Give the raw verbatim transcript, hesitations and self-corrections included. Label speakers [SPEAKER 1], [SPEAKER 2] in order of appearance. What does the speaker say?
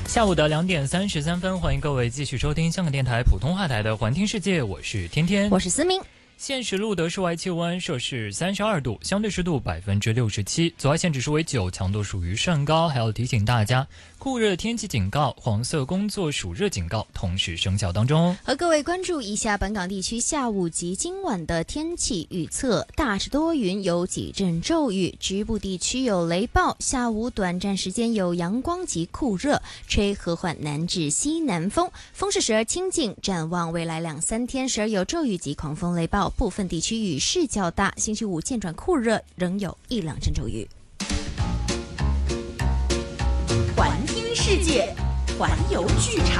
[SPEAKER 1] 下午的两点三十三分，欢迎各位继续收听香港电台普通话台的《环听世界》，我是天天，
[SPEAKER 2] 我是思明。
[SPEAKER 1] 现时录得室外气温摄氏三十二度，相对湿度百分之六十七，紫外线指数为九，强度属于甚高。还要提醒大家，酷热天气警告、黄色工作暑热警告同时生效当中。
[SPEAKER 2] 和各位关注一下本港地区下午及今晚的天气预测：大致多云，有几阵骤雨，局部地区有雷暴。下午短暂时间有阳光及酷热，吹和缓南至西南风，风势时而清劲。展望未来两三天时而有骤雨及狂风雷暴。部分地区雨势较大，星期五渐转酷热，仍有一两阵骤雨。
[SPEAKER 3] 环听世界，环游剧场。